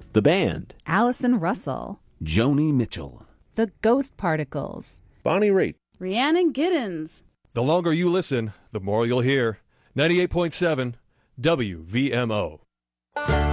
The band. Allison Russell. Joni Mitchell. The Ghost Particles. Bonnie Raitt. Rhiannon Giddens. The longer you listen, the more you'll hear. 98.7 WVMO.